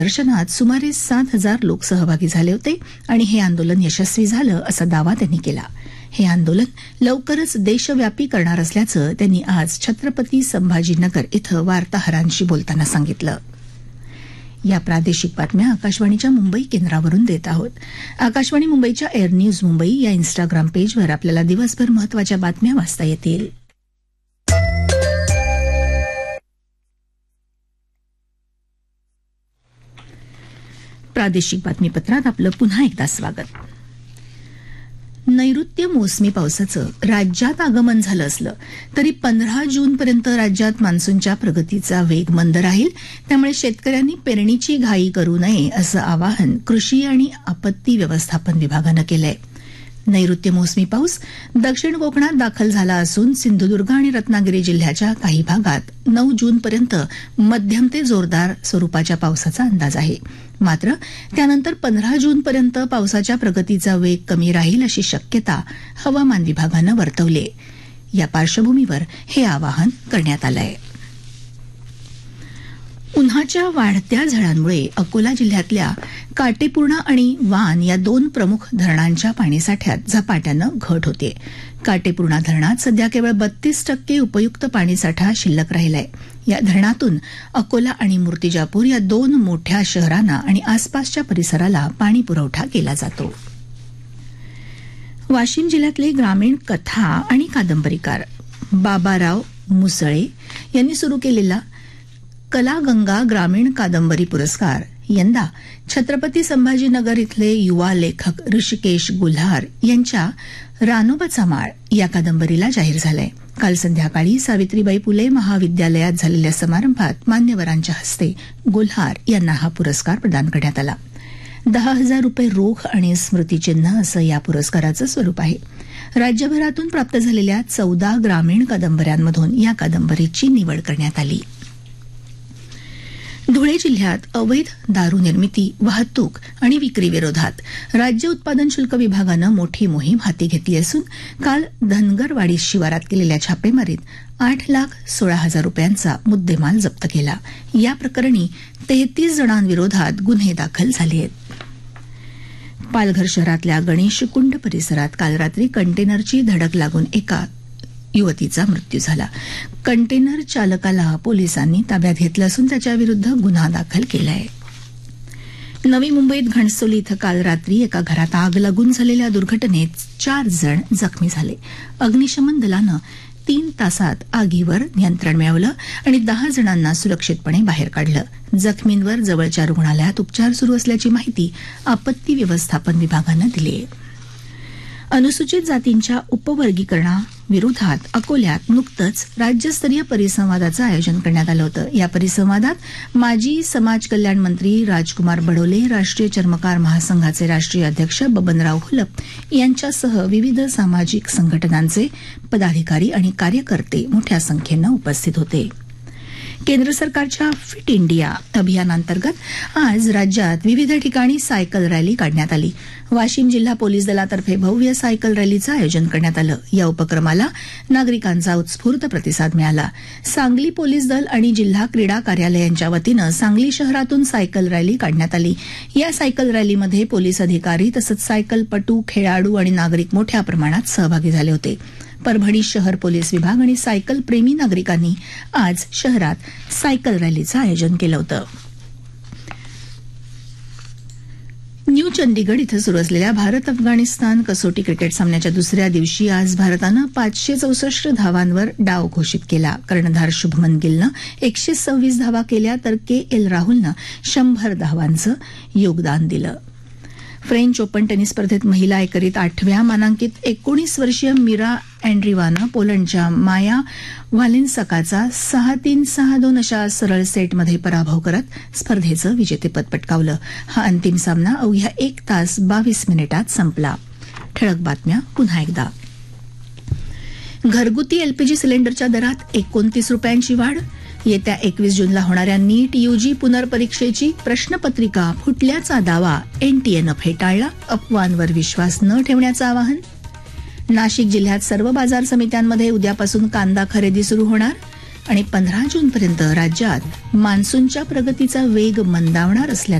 दर्शनात सुमारे 7,000 लोक सहभागी झाले होते आणि हे आंदोलन यशस्वी झालं असा दावा त्यांनी केला. हे आंदोलन लवकरच देशव्यापी करणार असल्याचं त्यांनी आज छत्रपती संभाजीनगर इथं वार्ताहरांशी बोलताना सांगितलं. या प्रादेशिक बातम्या आकाशवाणीच्या मुंबई केंद्रावरून देत आहोत. आकाशवाणी मुंबईच्या एअर न्यूज मुंबई या इन्स्टाग्राम पेजवर आपल्याला दिवसभर महत्वाच्या बातम्या वाचता येतील. प्रादेशिक बातमीपत्रात आपलं पुन्हा एकदा स्वागत. नैऋत्य मोसमी पावसाचं राज्यात आगमन झालं असलं तरी 15 जूनपर्यंत राज्यात मान्सूनच्या प्रगतीचा वेग मंद राहील. त्यामुळे शेतकऱ्यांनी पेरणीची घाई करू नये असं आवाहन कृषी आणि आपत्ती व्यवस्थापन विभागानं केलंय. नैऋत्य मोसमी पाऊस दक्षिण कोकणात दाखल झाला असून सिंधुदुर्ग आणि रत्नागिरी जिल्ह्याच्या काही भागात 9 जूनपर्यंत मध्यम ते जोरदार स्वरूपाच्या पावसाचा अंदाज आहे. मात्र त्यानंतर 15 जूनपर्यंत पावसाच्या प्रगतीचा वेग कमी राहील अशी शक्यता हवामान विभागानं वर्तवली आहे. या पार्श्वभूमीवर हे आवाहन करण्यात आलं आहे. उन्हाच्या वाढत्या झळांमुळे अकोला जिल्ह्यातल्या काटेपूर्णा आणि वान या 2 प्रमुख धरणांच्या पाणीसाठ्यात झपाट्यानं घट होते. काटेपूर्णा धरणात सध्या केवळ 32% उपयुक्त पाणीसाठा शिल्लक राहिलाय. या धरणातून अकोला आणि मूर्तिजापूर या 2 मोठ्या शहरांना आणि आसपासच्या परिसराला पाणी पुरवठा केला जातो. वाशिम जिल्ह्यातले ग्रामीण कथा आणि कादंबरीकार बाबाराव मुसळे यांनी सुरू केलेला कलागंगा ग्रामीण कादंबरी पुरस्कार यंदा छत्रपती संभाजीनगर इथले युवा लेखक ऋषिकेश गुल्हार यांच्या रानोबाचा माळ या कादंबरीला जाहीर झालाय. काल संध्याकाळी सावित्रीबाई फुले महाविद्यालयात झालेल्या समारंभात मान्यवरांच्या हस्ते गुल्हार यांना हा पुरस्कार प्रदान करण्यात आला. 10,000 रुपये रोख आणि स्मृतिचिन्ह असं या पुरस्काराचं स्वरूप आहे. राज्यभरातून प्राप्त झालेल्या 14 ग्रामीण कादंबऱ्यांमधून या कादंबरीची निवड करण्यात आली. धुळे जिल्ह्यात अवैध दारू निर्मिती, वाहतूक आणि विक्री विरोधात राज्य उत्पादन शुल्क विभागानं मोठी मोहीम हाती घेतली असून काल धनगरवाडी शिवारात केलेल्या छापेमारीत 8,16,000 रुपयांचा मुद्देमाल जप्त केला. या प्रकरणी 33 जणांविरोधात गुन्हे दाखल झाले आहेत. पालघर शहरातल्या गणेश कुंड परिसरात काल रात्री कंटेनरची धडक लागून एका युवतीचा मृत्यू झाला. कंटेनर चालकाला पोलिसांनी ताब्यात घेतलं असून त्याच्याविरुद्ध गुन्हा दाखल केला आहे. नवी मुंबईत घणसोली इथं काल रात्री एका घरात आग लागून झालेल्या दुर्घटनेत 4 जण जखमी झाले. अग्निशमन दलानं 3 तासात आगीवर नियंत्रण मिळवलं आणि 10 जणांना सुरक्षितपणे बाहेर काढलं. जखमींवर जवळच्या रुग्णालयात उपचार सुरू असल्याची माहिती आपत्ती व्यवस्थापन विभागानं दिली आहे. अनुसूचित जातींच्या उपवर्गीकरणाविरोधात अकोल्यात नुकतंच राज्यस्तरीय परिसंवादाचं आयोजन करण्यात आलं होतं. या परिसंवादात माजी समाज कल्याण मंत्री राजकुमार बडोले, राष्ट्रीय चर्मकार महासंघाचे राष्ट्रीय अध्यक्ष बबनराव घोलप यांच्यासह विविध सामाजिक संघटनांचे पदाधिकारी आणि कार्यकर्ते मोठ्या संख्येनं उपस्थित होते. केंद्र सरकारच्या फिट इंडिया अभियानांतर्गत आज राज्यात विविध ठिकाणी सायकल रॅली काढण्यात आली. वाशिम जिल्हा पोलीस दलातर्फे भव्य सायकल रॅलीचं आयोजन करण्यात आलं. या उपक्रमाला नागरिकांचा उत्स्फूर्त प्रतिसाद मिळाला. सांगली पोलीस दल आणि जिल्हा क्रीडा कार्यालय यांच्या वतीनं सांगली शहरातून सायकल रॅली काढण्यात आली. या सायकल रॅलीमध्ये पोलीस अधिकारी तसंच सायकलपटू, खेळाडू आणि नागरिक मोठ्या प्रमाणात सहभागी झाले होते. परभणी शहर पोलीस विभाग आणि सायकल प्रेमी नागरिकांनी आज शहरात सायकल रॅलीचं आयोजन केलं होतं. न्यू चंदीगड इथं सुरू असलेल्या भारत अफगाणिस्तान कसोटी क्रिकेट सामन्याच्या दुसऱ्या दिवशी आज भारतानं 564 धावांवर डाव घोषित केला. कर्णधार शुभमन गिलनं 126 धावा केल्या तर के.एल. राहुलनं 100 धावांचं योगदान दिलं. फ्रेंच ओपन टेनिस स्पर्धेत महिला एकेरीत 8व्या मानांकित 19 वर्षीय मिरा अँड्रीवानं पोलंडच्या माया व्हालेन्साकाचा 6-3, 6-2 अशा सरळ सेटमध्ये पराभव करत स्पर्धेचं विजेतेपद पटकावलं. हा अंतिम सामना अवघ्या 1 तास 22 मिनिटात संपला. ठळक बातम्या पुन्हा एकदा. घरगुती एलपीजी सिलेंडरच्या दरात 29 रुपयांची वाढ. येत्या 21 जूनला होणाऱ्या नीट यूजी पुनर्परीक्षेची प्रश्नपत्रिका फुटल्याचा दावा एनटीएनं फेटाळला. अफवांवर विश्वास न ठेवण्याचं आवाहन. नाशिक जिल्ह्यात सर्व बाजार समित्यांमध्ये उद्यापासून कांदा खरेदी सुरू होणार. आणि 15 जूनपर्यंत राज्यात मान्सूनच्या प्रगतीचा वेग मंदावणार असल्यानं